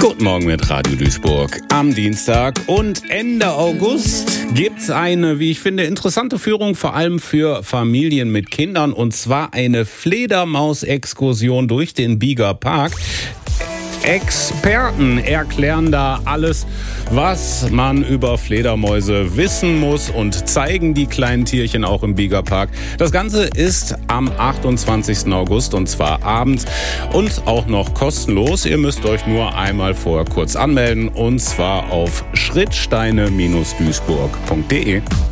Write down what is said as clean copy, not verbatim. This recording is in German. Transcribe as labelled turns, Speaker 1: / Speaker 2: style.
Speaker 1: Guten Morgen mit Radio Duisburg am Dienstag und Ende August gibt's eine, wie ich finde, interessante Führung, vor allem für Familien mit Kindern, und zwar eine Fledermaus-Exkursion durch den Bieger Park. Experten erklären da alles, was man über Fledermäuse wissen muss, und zeigen die kleinen Tierchen auch im Bieger Park. Das Ganze ist am 28. August und zwar abends und auch noch kostenlos. Ihr müsst euch nur einmal vorher kurz anmelden, und zwar auf schrittsteine-duisburg.de.